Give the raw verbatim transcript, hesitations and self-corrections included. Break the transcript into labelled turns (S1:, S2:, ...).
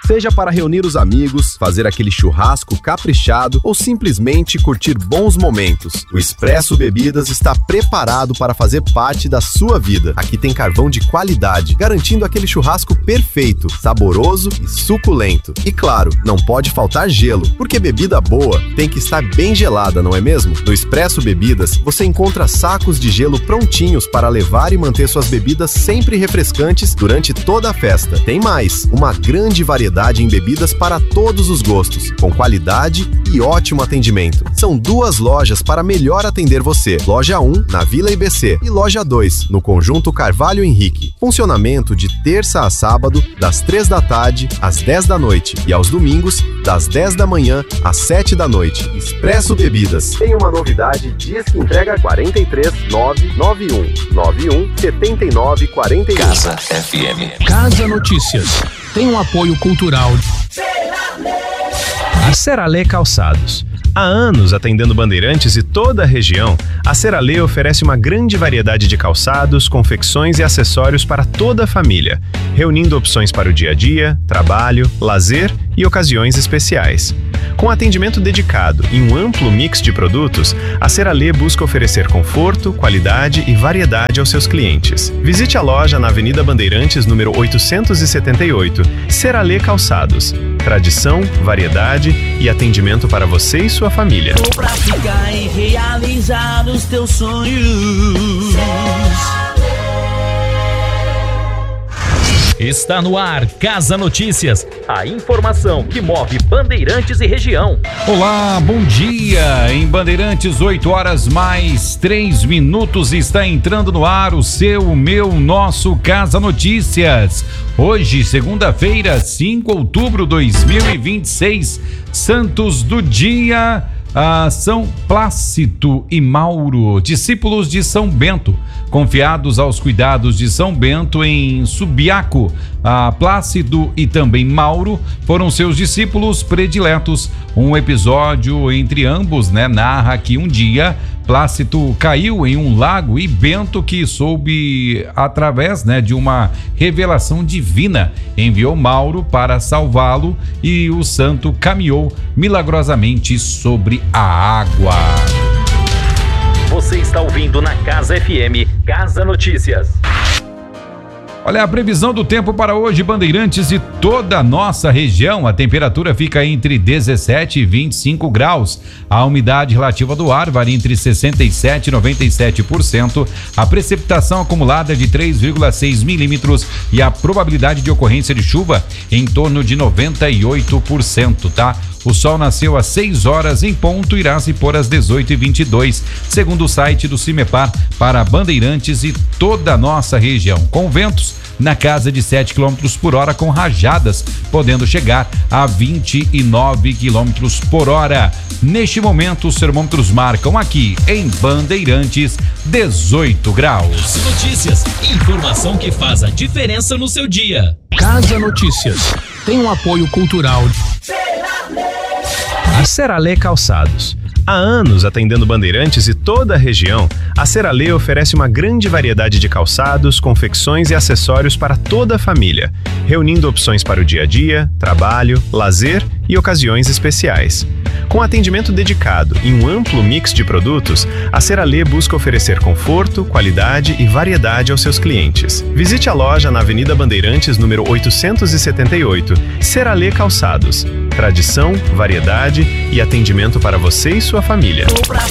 S1: Seja para reunir os amigos, fazer aquele churrasco caprichado ou simplesmente curtir bons momentos, o Expresso Bebidas está preparado para fazer parte da sua vida. Aqui tem carvão de qualidade, garantindo aquele churrasco perfeito, saboroso e suculento. E claro, não pode faltar gelo, porque bebida boa tem que estar bem gelada, não é mesmo? No Expresso Bebidas, você encontra sacos de gelo prontinhos para levar e manter suas bebidas sempre refrescantes durante toda a festa. Tem mais, uma grande variedade em bebidas para todos os gostos, com qualidade e ótimo atendimento. São duas lojas para melhor atender você. Loja um, na Vila I B C, e Loja dois, no Conjunto Carvalho Henrique. Funcionamento de terça a sábado, das três da tarde às dez da noite e aos domingos, das dez da manhã às sete da noite. Expresso Bebidas. Tem uma novidade, diz que entrega quatro três nove nove um nove um sete nove quatro um.
S2: Casa F M.
S3: Casa Notícias. Tem um apoio cultural. A Seralê Calçados. Há anos atendendo Bandeirantes e toda a região, a Seralê oferece uma grande variedade de calçados, confecções e acessórios para toda a família, reunindo opções para o dia a dia, trabalho, lazer e ocasiões especiais. Com atendimento dedicado e um amplo mix de produtos, a Seralê busca oferecer conforto, qualidade e variedade aos seus clientes. Visite a loja na Avenida Bandeirantes, número oitocentos e setenta e oito, Seralê Calçados. Tradição, variedade e atendimento para você e sua família.
S4: Vou pra ficar e realizar os teus sonhos.
S5: Está no ar Casa Notícias, a informação que move Bandeirantes e região.
S6: Olá, bom dia! Em Bandeirantes, oito horas mais três minutos, está entrando no ar o seu, o meu, nosso Casa Notícias. Hoje, segunda-feira, cinco de outubro de dois mil e vinte e seis, santos do dia... Ah, São Plácido e Mauro, discípulos de São Bento, confiados aos cuidados de São Bento em Subiaco. Ah, Plácido e também Mauro foram seus discípulos prediletos. Um episódio entre ambos, né, narra que um dia Plácido caiu em um lago e Bento, que soube através, né, de uma revelação divina, enviou Mauro para salvá-lo e o santo caminhou milagrosamente sobre a água.
S5: Você está ouvindo na Casa F M, Casa Notícias.
S6: Olha, a previsão do tempo para hoje, Bandeirantes e toda a nossa região. A temperatura fica entre dezessete e vinte e cinco graus. A umidade relativa do ar varia entre sessenta e sete e noventa e sete por cento. A precipitação acumulada é de três vírgula seis milímetros e a probabilidade de ocorrência de chuva em torno de noventa e oito por cento, tá? O sol nasceu às seis horas em ponto, irá se pôr às dezoito e vinte e dois, segundo o site do Cimepar, para Bandeirantes e toda a nossa região, com ventos na casa de sete quilômetros por hora, com rajadas podendo chegar a vinte e nove quilômetros por hora. Neste momento, os termômetros marcam aqui em Bandeirantes dezoito graus.
S5: Notícias, informação que faz a diferença no seu dia.
S3: Casa Notícias. Tem um apoio cultural. A Seralê Calçados.
S1: Há anos atendendo Bandeirantes e toda a região, a Seralê oferece uma grande variedade de calçados, confecções e acessórios para toda a família, reunindo opções para o dia a dia, trabalho, lazer e ocasiões especiais. Com atendimento dedicado e um amplo mix de produtos, a Seralê busca oferecer conforto, qualidade e variedade aos seus clientes. Visite a loja na Avenida Bandeirantes, número oitocentos e setenta e oito, Seralê Calçados. Tradição, variedade e atendimento para você e sua família.
S4: Vou pra